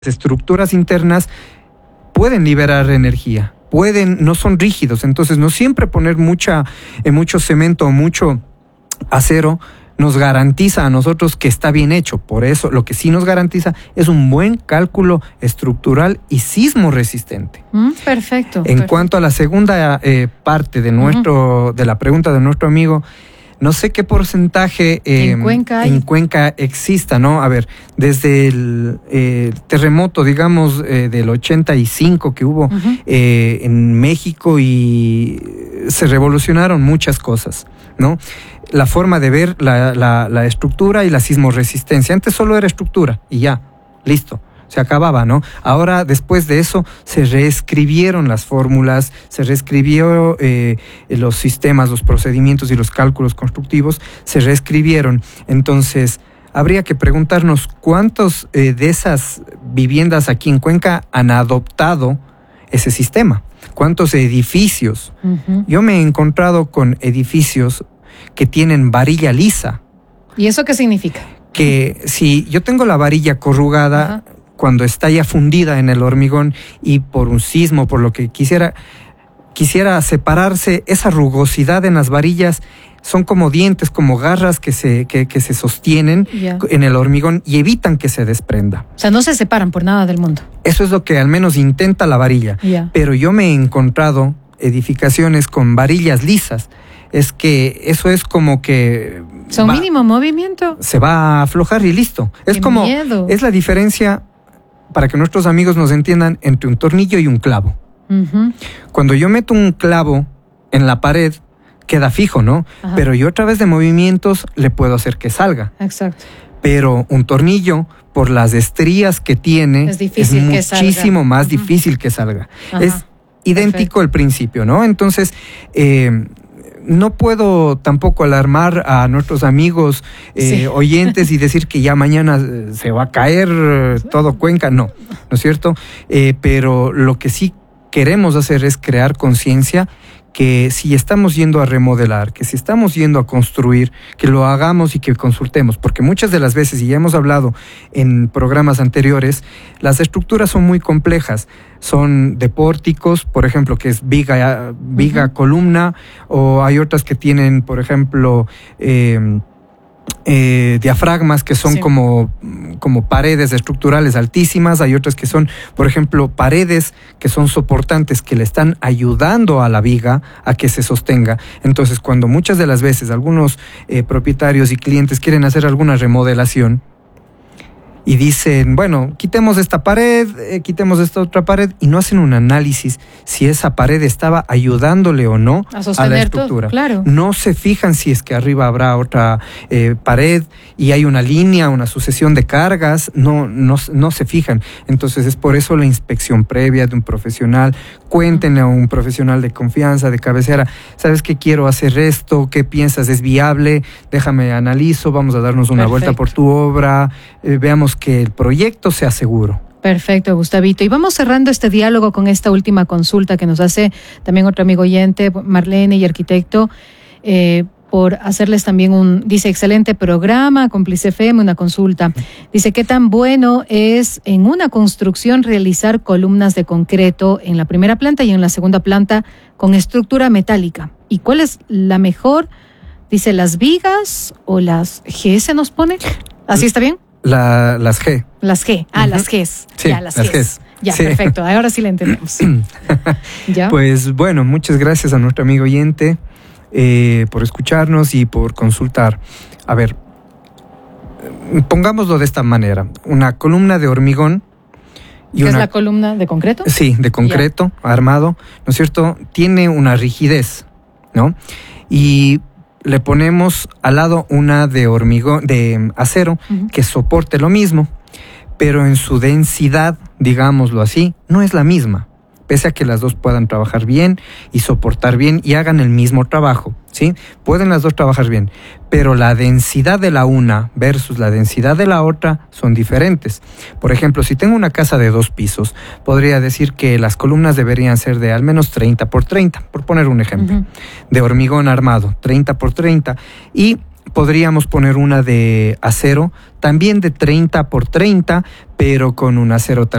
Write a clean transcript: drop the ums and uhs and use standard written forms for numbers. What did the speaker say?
estructuras internas pueden liberar energía, no son rígidos, entonces no siempre poner mucho cemento o mucho acero nos garantiza a nosotros que está bien hecho. Por eso lo que sí nos garantiza es un buen cálculo estructural y sismo resistente. Perfecto. En cuanto a la segunda parte de la pregunta de nuestro amigo, no sé qué porcentaje en Cuenca exista, ¿no? A ver, desde el terremoto, digamos, del 85 que hubo en México, y se revolucionaron muchas cosas, ¿no? La forma de ver la estructura y la sismoresistencia. Antes solo era estructura y ya, listo. Se acababa, ¿no? Ahora, después de eso, se reescribieron las fórmulas, se reescribió los sistemas, los procedimientos y los cálculos constructivos, se reescribieron. Entonces, habría que preguntarnos cuántos de esas viviendas aquí en Cuenca han adoptado ese sistema. ¿Cuántos edificios? Yo me he encontrado con edificios que tienen varilla lisa. ¿Y eso qué significa? Que si yo tengo la varilla corrugada, cuando está ya fundida en el hormigón y por un sismo, por lo que quisiera separarse, esa rugosidad en las varillas son como dientes, como garras que se sostienen en el hormigón y evitan que se desprenda. O sea, no se separan por nada del mundo. Eso es lo que al menos intenta la varilla. Pero yo me he encontrado edificaciones con varillas lisas. Es que eso es como que... Son mínimo movimiento. Se va a aflojar y listo. Es como... Miedo. Es la diferencia, para que nuestros amigos nos entiendan, entre un tornillo y un clavo. Cuando yo meto un clavo en la pared, queda fijo, ¿no? Pero yo a través de movimientos le puedo hacer que salga. Exacto. Pero un tornillo, por las estrías que tiene, es muchísimo más difícil que salga. Es idéntico el principio, ¿no? Entonces... no puedo tampoco alarmar a nuestros amigos oyentes y decir que ya mañana se va a caer todo Cuenca. No es cierto. Pero lo que sí queremos hacer es crear conciencia, que si estamos yendo a remodelar, que si estamos yendo a construir, que lo hagamos y que consultemos, porque muchas de las veces, y ya hemos hablado en programas anteriores, las estructuras son muy complejas. Son de pórticos, por ejemplo, que es viga columna, o hay otras que tienen, por ejemplo, diafragmas, que son como paredes estructurales altísimas. Hay otras que son, por ejemplo, paredes que son soportantes, que le están ayudando a la viga a que se sostenga. Entonces, cuando muchas de las veces algunos propietarios y clientes quieren hacer alguna remodelación y dicen, bueno, quitemos esta pared, quitemos esta otra pared, y no hacen un análisis si esa pared estaba ayudándole o no a la estructura. Todo, claro. No se fijan si es que arriba habrá otra pared y hay una línea, una sucesión de cargas, no se fijan. Entonces es por eso la inspección previa de un profesional. Cuéntenle a un profesional de confianza, de cabecera, ¿sabes qué? Quiero hacer esto, ¿qué piensas? ¿Es viable? Déjame analizo, vamos a darnos una vuelta por tu obra, veamos que el proyecto sea seguro. Perfecto, Gustavito. Y vamos cerrando este diálogo con esta última consulta que nos hace también otro amigo oyente, Marlene y arquitecto, por hacerles también dice, excelente programa, Cómplice FM, una consulta. Dice, ¿qué tan bueno es en una construcción realizar columnas de concreto en la primera planta y en la segunda planta con estructura metálica? ¿Y cuál es la mejor? Dice, ¿las vigas o las G se nos pone? ¿Así está bien? Las G. Las G. Las Gs. Sí, ya, las Gs. Ya, sí. Perfecto. Ahora sí la entendemos. ¿Ya? Pues bueno, muchas gracias a nuestro amigo oyente por escucharnos y por consultar. A ver, pongámoslo de esta manera. Una columna de hormigón. ¿Qué es la columna de concreto? Sí, de concreto, armado, ¿no es cierto? Tiene una rigidez, ¿no? Y le ponemos al lado una de hormigón, de acero, que soporte lo mismo, pero en su densidad, digámoslo así, no es la misma, pese a que las dos puedan trabajar bien y soportar bien y hagan el mismo trabajo, ¿sí? Pueden las dos trabajar bien, pero la densidad de la una versus la densidad de la otra son diferentes. Por ejemplo, si tengo una casa de 2 pisos, podría decir que las columnas deberían ser de al menos 30 por 30, por poner un ejemplo, de hormigón armado, 30 por 30, y podríamos poner una de acero, también de 30 por 30, pero con un acero tal